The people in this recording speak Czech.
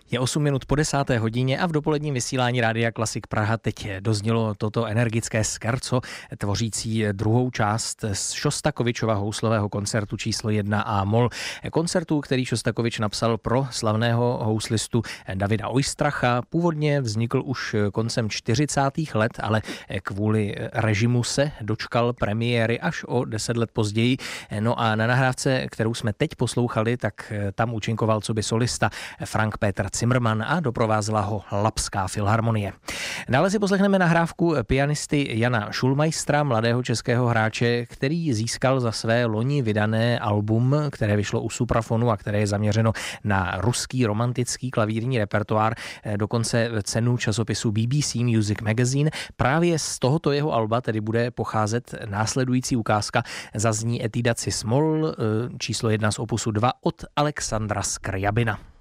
Je 8 minut po 10. hodině a v dopoledním vysílání Rádia Klasik Praha teď doznělo toto energické scherzo, tvořící druhou část z Šostakovičova houslového koncertu číslo 1 A-moll. Koncertu, který Šostakovič napsal pro slavného houslistu Davida Oistracha. Původně vznikl už koncem 40. let, ale kvůli režimu se dočkal premiéry až o 10 let později. No a na nahrávce, kterou jsme teď poslouchali, tak tam účinkoval coby solista Frank Peter Zimmermann a doprovázela ho Lapská filharmonie. Dále si poslechneme nahrávku pianisty Jana Schulmeistera, mladého českého hráče, který získal za své loni vydané album, které vyšlo u Suprafonu a které je zaměřeno na ruský romantický klavírní repertoár, dokonce cenu časopisu BBC Music Magazine. Právě z tohoto jeho alba tedy bude pocházet následující ukázka. Zazní Etuda cis-moll číslo 1 z opusu 2 od Alexandra Skryabina.